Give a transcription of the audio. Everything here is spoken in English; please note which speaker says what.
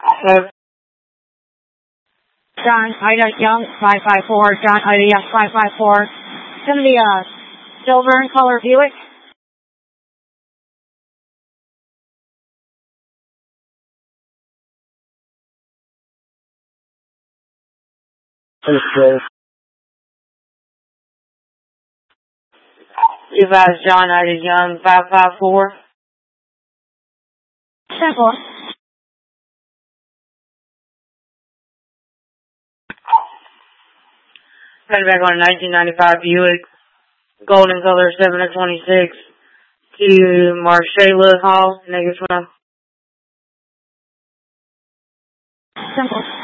Speaker 1: John Ida Young 554. John Ida Young 554. It's going to be a silver in color Buick. You guys, John Ida Young 554. Simple. Heading back on a 1995 Buick, golden color 726 to Marshalla Hall, -1. Simple.